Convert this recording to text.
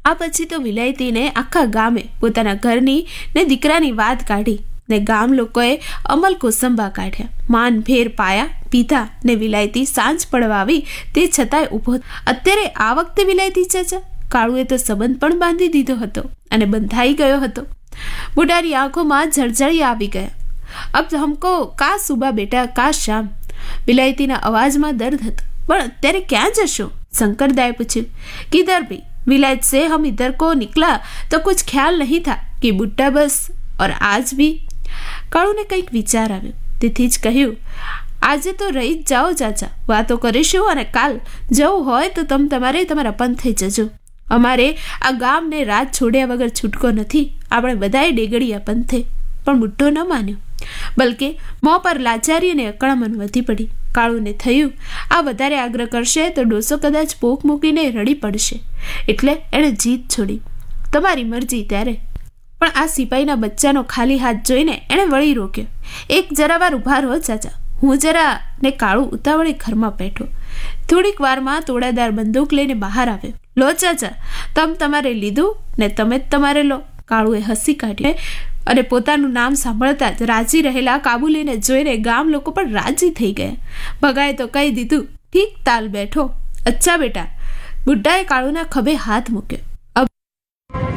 આ પછી તો વિલાયતીને આખા ગામે પોતાના ઘરની ને દીકરાની વાત કાઢી ને ગામ લોકોએ અમલ કોસંબા કાઢ્યા, માન ભેર પાયા પીધા ને વિલાયતી સાંજ પડવા આવી તે છતાંય ઊભો. અત્યારે આ વખતે વિલાયતી ચાચા કાળુએ તો સંબંધ પણ બાંધી દીધો હતો અને બંધાઈ ગયો હતો. બુઢાની આંખોમાં જળજળી આવી ગયા. અબ હમકો કા સુબહ બેટા કા શામ. વિલાયતીના અવાજમાં દર્દ હતો. પણ અત્યારે ક્યાં જશો? શંકરદાએ પૂછ્યું. કિધર ભી? विलायत से हम इधर को निकला तो कुछ ख्याल नहीं था कि बुढ़ा बस और आज भी. કાળુને કંઈક વિચાર આવ્યો. તેથી જ કહ્યું, આજે તો રહી જ જાઓ ચાચા, વાતો કરીશું અને કાલ જવું હોય તો તમારે તમારા પંથે જજો. અમારે આ ગામને રાત છોડ્યા વગર છૂટકો નથી. આપણે બધાએ ડેગડિયા પંથે. પણ બુઢ્ઢો ન માન્યો, બલકે મોં પર લાચારી અને અકળામણ વધી પડી. કાળુને થયું આ વધારે આગ્રહ કરશે તો ડોસો કદાચ પોક મૂકીને રડી પડશે, એટલે એણે જીત છોડી. તમારી મરજી ત્યારે. પણ આ સિપાહીના બચ્ચાનો ખાલી હાથ જોઈને એણે વળી રોક્યો. એક જરા વાર ઉભા રહો ચાચા, હું જરા. ને કાળુ ઉતાવળે ઘરમાં બેઠો. થોડીક વારમાં તોડાદાર બંદૂક લઈને બહાર આવ્યો. લો ચાચા, તમારે લીધું ને તમે જ તમારે લો. કાળુએ હસી કાઢી અને પોતાનું નામ સાંભળતા જ રાજી રહેલા કાબુલીને જોઈને ગામ લોકો પણ રાજી થઈ ગયા. ભગાએ તો કહી દીધું, ઠીક તાલ બેઠો. અચ્છા બેટા. બુઢ્ઢાએ કાળુના ખભે હાથ મૂક્યો.